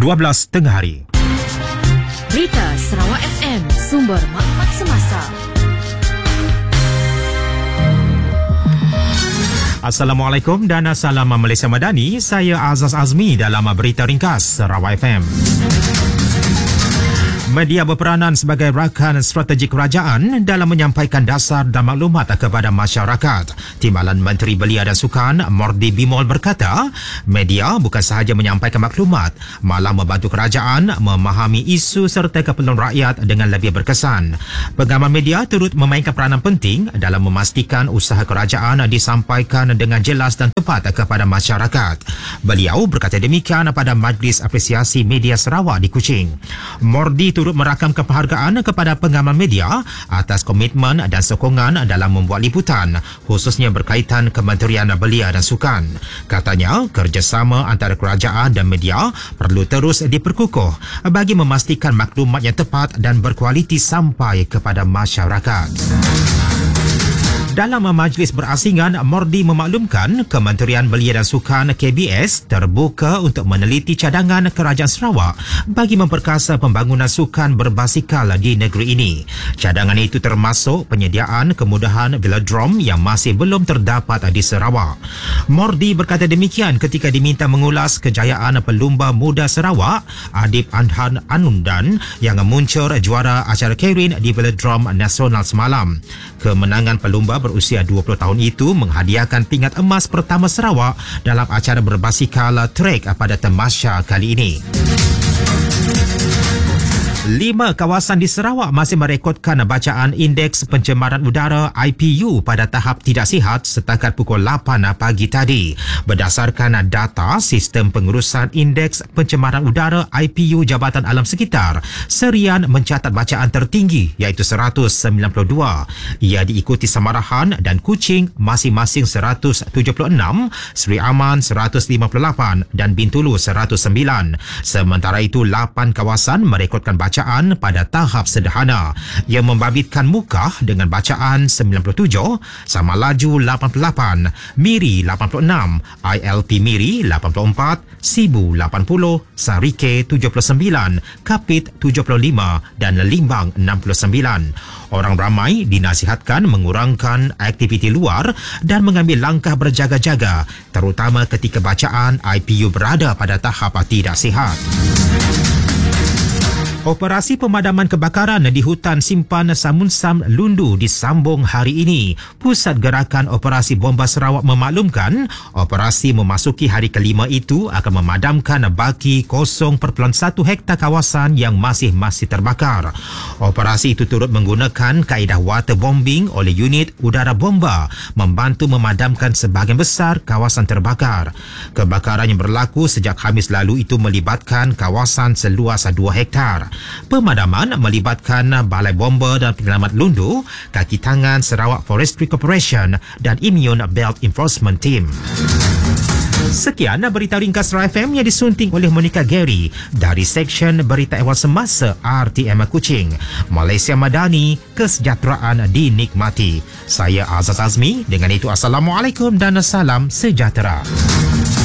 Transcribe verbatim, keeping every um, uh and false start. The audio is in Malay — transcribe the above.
dua belas tengah hari. Berita Sarawak F M, sumber maklumat semasa. Assalamualaikum dan salam Malaysia Madani. Saya Azaz Azmi dalam Berita Ringkas Sarawak F M. Media berperanan sebagai rakan strategik kerajaan dalam menyampaikan dasar dan maklumat kepada masyarakat. Timbalan Menteri Belia dan Sukan Mordi Bimol berkata, media bukan sahaja menyampaikan maklumat, malah membantu kerajaan memahami isu serta keperluan rakyat dengan lebih berkesan. Pengamal media turut memainkan peranan penting dalam memastikan usaha kerajaan disampaikan dengan jelas dan tepat kepada masyarakat. Beliau berkata demikian pada Majlis Apresiasi Media Sarawak di Kuching. Mordi turut merakamkan penghargaan kepada pengamal media atas komitmen dan sokongan dalam membuat liputan, khususnya berkaitan Kementerian Belia dan Sukan. Katanya, kerjasama antara kerajaan dan media perlu terus diperkukuh bagi memastikan maklumat yang tepat dan berkualiti sampai kepada masyarakat. Dalam majlis berasingan, Mordi memaklumkan Kementerian Belia dan Sukan K B S terbuka untuk meneliti cadangan Kerajaan Sarawak bagi memperkasa pembangunan sukan berbasikal di negeri ini. Cadangan itu termasuk penyediaan kemudahan velodrome yang masih belum terdapat di Sarawak. Mordi berkata demikian ketika diminta mengulas kejayaan pelumba muda Sarawak, Adib Anhan Anundan, yang muncul juara acara Keirin di Velodrome Nasional semalam. Kemenangan pelumba berusia dua puluh tahun itu menghadiahkan tingkat emas pertama Sarawak dalam acara berbasikal trek pada Tamasya kali ini. Lima kawasan di Sarawak masih merekodkan bacaan Indeks Pencemaran Udara I P U pada tahap tidak sihat setakat pukul lapan pagi tadi. Berdasarkan data Sistem Pengurusan Indeks Pencemaran Udara I P U Jabatan Alam Sekitar, Serian mencatat bacaan tertinggi iaitu seratus sembilan puluh dua. Ia diikuti Samarahan dan Kuching masing-masing seratus tujuh puluh enam, Seri Aman seratus lima puluh lapan dan Bintulu seratus sembilan. Sementara itu, lapan kawasan merekodkan bacaan bacaan pada tahap sederhana yang membabitkan Mukah dengan bacaan sembilan puluh tujuh, Sama Laju lapan puluh lapan, Miri lapan puluh enam, I L P Miri lapan puluh empat, Sibu lapan puluh, Sarike tujuh puluh sembilan, Kapit tujuh puluh lima dan Limbang enam puluh sembilan. Orang ramai dinasihatkan mengurangkan aktiviti luar dan mengambil langkah berjaga-jaga, terutama ketika bacaan I P U berada pada tahap tidak sihat. Operasi pemadaman kebakaran di hutan simpan Samunsam Lundu disambung hari ini. Pusat Gerakan Operasi Bomba Sarawak memaklumkan operasi memasuki hari kelima itu akan memadamkan baki kosong perpuluhan satu hektar kawasan yang masih-masih terbakar. Operasi itu turut menggunakan kaedah waterbombing oleh unit udara bomba membantu memadamkan sebahagian besar kawasan terbakar. Kebakaran yang berlaku sejak Khamis lalu itu melibatkan kawasan seluas dua hektar. Pemadaman melibatkan Balai Bomba dan Penyelamat Lundu, Kaki Tangan Sarawak Forestry Corporation dan Immune Belt Enforcement Team. Sekian berita ringkas Sarawak F M yang disunting oleh Monica Gary dari Seksyen Berita Ehwal Semasa R T M Kuching. Malaysia Madani, kesejahteraan dinikmati. Saya Azaz Azmi. Dengan itu, Assalamualaikum dan salam sejahtera.